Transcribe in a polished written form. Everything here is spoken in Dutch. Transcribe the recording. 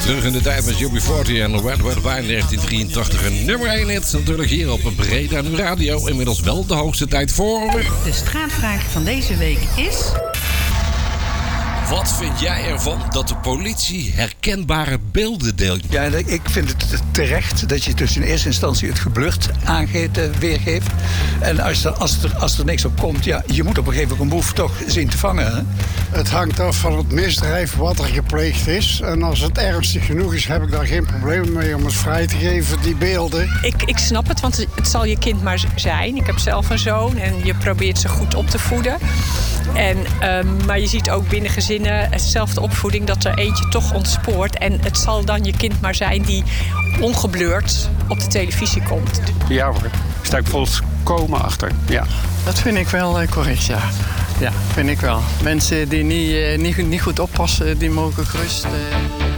Terug in de tijd met UB40 en Wet Wet Wine 1983. Een nummer 1 hit natuurlijk hier op Breda Nu Radio. Inmiddels wel de hoogste tijd voor... De straatvraag van deze week is... Wat vind jij ervan dat de politie herkenbare beelden deelt? Ja, ik vind het terecht dat je dus in eerste instantie het geblurred weergeeft. En als er niks op komt, ja, je moet op een gegeven moment een boef toch zien te vangen. Hè? Het hangt af van het misdrijf wat er gepleegd is. En als het ernstig genoeg is, heb ik daar geen probleem mee om het vrij te geven, die beelden. Ik snap het, want het zal je kind maar zijn. Ik heb zelf een zoon en je probeert ze goed op te voeden. Maar je ziet ook binnen gezinnen hetzelfde opvoeding, dat er eentje toch ontspoort. En het zal dan je kind maar zijn die ongeblurred op de televisie komt. Ja hoor, sta ik volkomen achter, ja. Dat vind ik wel correct, ja. Ja, vind ik wel. Mensen die niet goed oppassen, die mogen gerust...